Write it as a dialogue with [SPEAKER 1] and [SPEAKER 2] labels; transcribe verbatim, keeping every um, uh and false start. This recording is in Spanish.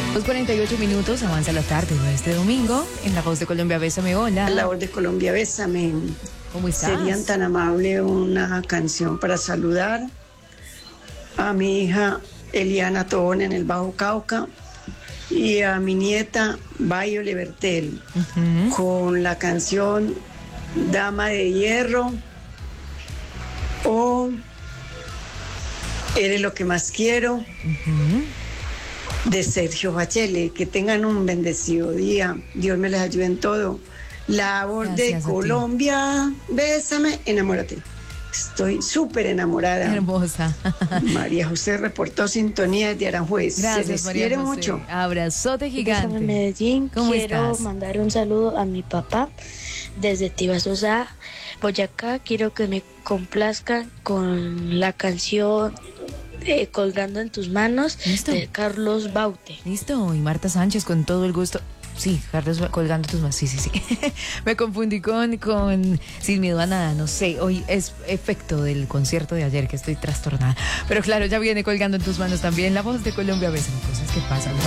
[SPEAKER 1] dos cuarenta y ocho minutos, avanza la tarde de este domingo. En La Voz de Colombia, Bésame, hola.
[SPEAKER 2] En La Voz de Colombia, Bésame.
[SPEAKER 1] ¿Cómo estás?
[SPEAKER 2] Serían tan amables una canción para saludar a mi hija Eliana Tobón en el Bajo Cauca y a mi nieta Bayo Lebertel, uh-huh, con la canción Dama de Hierro o Eres lo que más quiero, uh-huh, de Sergio Bachelet. Que tengan un bendecido día. Dios me les ayude en todo. La Voz de Colombia, bésame, enamórate. Estoy súper enamorada.
[SPEAKER 1] Hermosa.
[SPEAKER 2] María José reportó sintonía desde Aranjuez.
[SPEAKER 1] Gracias,
[SPEAKER 2] Se les
[SPEAKER 1] María
[SPEAKER 2] quiere
[SPEAKER 1] José.
[SPEAKER 2] mucho.
[SPEAKER 1] Abrazote gigante.
[SPEAKER 3] Desde Medellín,
[SPEAKER 1] ¿Cómo
[SPEAKER 3] quiero
[SPEAKER 1] estás?
[SPEAKER 3] mandar un saludo a mi papá desde Tibasosá, Boyacá. Quiero que me complazcan con la canción eh, Colgando en tus manos.
[SPEAKER 1] ¿Listo?
[SPEAKER 3] De Carlos Baute.
[SPEAKER 1] Listo, y Marta Sánchez con todo el gusto. Sí, Carlos colgando tus manos, sí, sí, sí. Me confundí con, con Sin Miedo a Nada, no sé. Hoy es efecto del concierto de ayer que estoy trastornada. Pero claro, ya viene Colgando en tus manos también. La Voz de Colombia, a veces cosas que pasan.